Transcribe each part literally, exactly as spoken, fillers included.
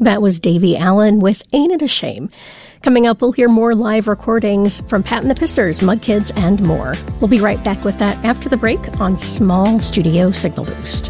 That was Davey Allen with Ain't It a Shame. Coming up, we'll hear more live recordings from Pat and the Pissers, Mud Kids, and more. We'll be right back with that after the break on Small Studio Signal Boost.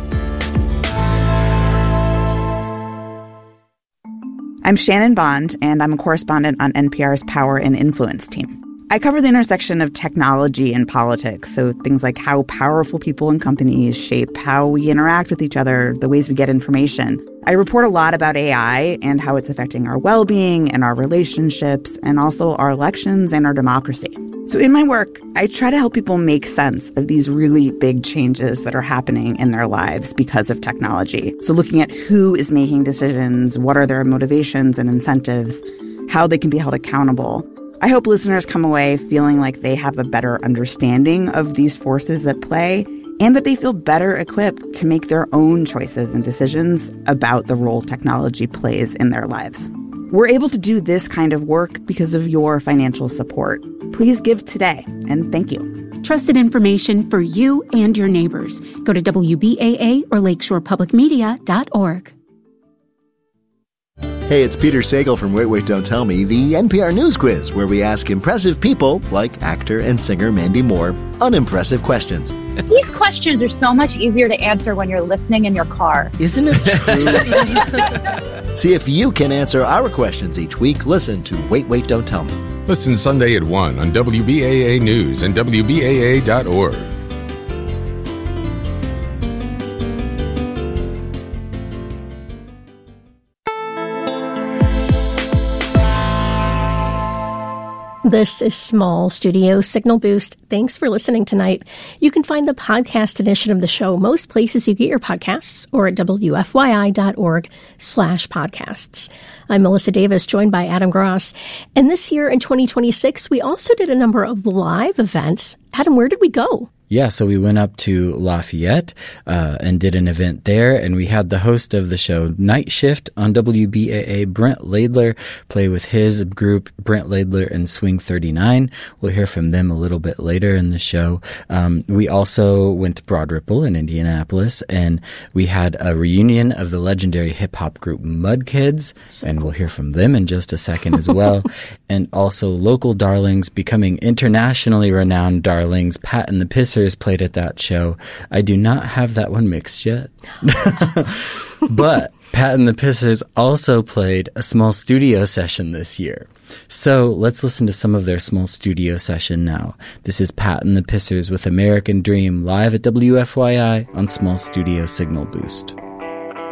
I'm Shannon Bond, and I'm a correspondent on N P R's Power and Influence team. I cover the intersection of technology and politics, so things like how powerful people and companies shape how we interact with each other, the ways we get information. I report a lot about A I and how it's affecting our well-being and our relationships, and also our elections and our democracy. So in my work, I try to help people make sense of these really big changes that are happening in their lives because of technology. So looking at who is making decisions, what are their motivations and incentives, how they can be held accountable. I hope listeners come away feeling like they have a better understanding of these forces at play and that they feel better equipped to make their own choices and decisions about the role technology plays in their lives. We're able to do this kind of work because of your financial support. Please give today, and thank you. Trusted information for you and your neighbors. Go to W B A A or lakeshore public media dot org. Hey, it's Peter Sagal from Wait, Wait, Don't Tell Me, the N P R News Quiz, where we ask impressive people, like actor and singer Mandy Moore, unimpressive questions. These questions are so much easier to answer when you're listening in your car. Isn't it true? See if you can answer our questions each week. Listen to Wait, Wait, Don't Tell Me. Listen Sunday at one on W B A A News and W B A A dot org. This is Small Studio Signal Boost. Thanks for listening tonight. You can find the podcast edition of the show most places you get your podcasts or at W F Y I dot org slash podcasts. I'm Melissa Davis, joined by Adam Gross. And this year in twenty twenty-six, we also did a number of live events. Adam, where did we go? Yeah, so we went up to Lafayette uh, and did an event there, and we had the host of the show, Night Shift, on W B A A, Brent Laidler, play with his group, Brent Laidler and Swing thirty-nine. We'll hear from them a little bit later in the show. Um, we also went to Broad Ripple in Indianapolis, and we had a reunion of the legendary hip-hop group Mud Kids, so and we'll hear from them in just a second as well. And also local darlings becoming internationally renowned darlings, Pat and the Pissers, played at that show. I do not have that one mixed yet. But Pat and the Pissers also played a small studio session this year. So let's listen to some of their small studio session now. This is Pat and the Pissers with American Dream live at W F Y I on Small Studio Signal Boost.